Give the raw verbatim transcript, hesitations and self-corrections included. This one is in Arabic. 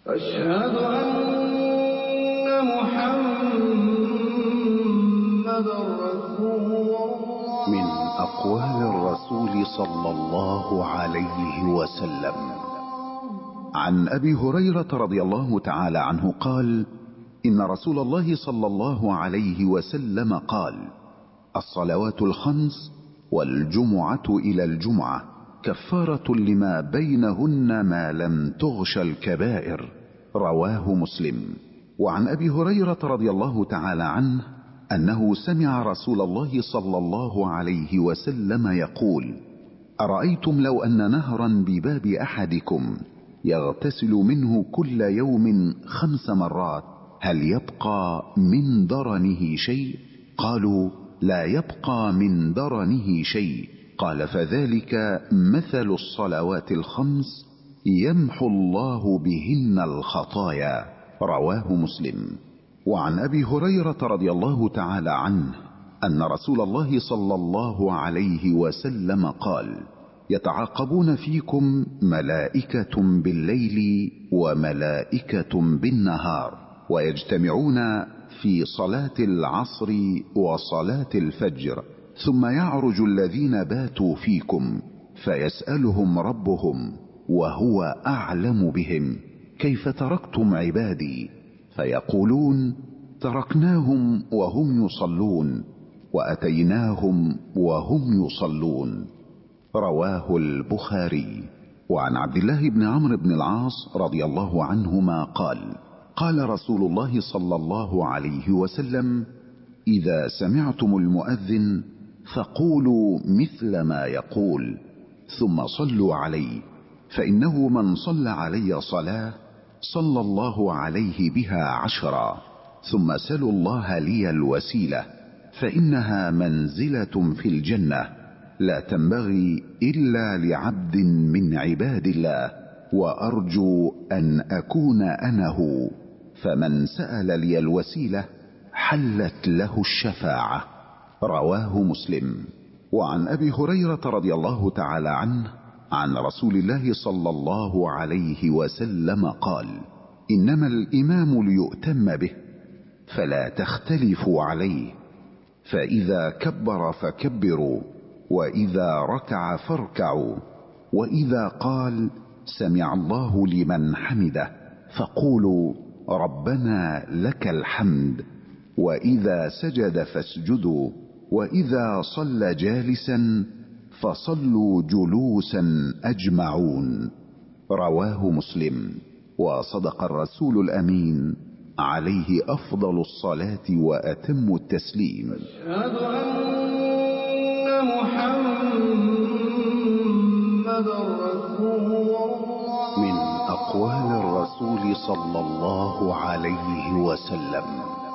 أشهد أن محمدًا رسول الله. من أقوال الرسول صلى الله عليه وسلم عن أبي هريرة رضي الله تعالى عنه قال: إن رسول الله صلى الله عليه وسلم قال: الصلوات الخمس والجمعة إلى الجمعة كفارة لما بينهن ما لم تغش الكبائر. رواه مسلم. وعن أبي هريرة رضي الله تعالى عنه أنه سمع رسول الله صلى الله عليه وسلم يقول: أرأيتم لو أن نهرا بباب أحدكم يغتسل منه كل يوم خمس مرات هل يبقى من درنه شيء؟ قالوا: لا يبقى من درنه شيء. قال: فذلك مثل الصلوات الخمس يمحو الله بهن الخطايا. رواه مسلم. وعن أبي هريرة رضي الله تعالى عنه أن رسول الله صلى الله عليه وسلم قال: يتعاقبون فيكم ملائكة بالليل وملائكة بالنهار، ويجتمعون في صلاة العصر وصلاة الفجر، ثم يعرج الذين باتوا فيكم فيسألهم ربهم وهو أعلم بهم: كيف تركتم عبادي؟ فيقولون: تركناهم وهم يصلون وأتيناهم وهم يصلون. رواه البخاري. وعن عبد الله بن عمرو بن العاص رضي الله عنهما قال: قال رسول الله صلى الله عليه وسلم: إذا سمعتم المؤذن فقولوا مثل ما يقول ثم صلوا عليه، فإنه من صلى علي صلاة صلى الله عليه بها عشرا، ثم سلوا الله لي الوسيلة فإنها منزلة في الجنة لا تنبغي إلا لعبد من عباد الله، وأرجو أن أكون أنا هو، فمن سأل لي الوسيلة حلت له الشفاعة. رواه مسلم. وعن أبي هريرة رضي الله تعالى عنه عن رسول الله صلى الله عليه وسلم قال: إنما الإمام ليؤتم به فلا تختلفوا عليه، فإذا كبر فكبروا، وإذا ركع فاركعوا، وإذا قال سمع الله لمن حمده فقولوا ربنا لك الحمد، وإذا سجد فاسجدوا، وإذا صلى جالسا فصلوا جلوسا أجمعون. رواه مسلم. وصدق الرسول الأمين عليه أفضل الصلاة وأتم التسليم. أشهد أن محمدًا رسول الله. من أقوال الرسول صلى الله عليه وسلم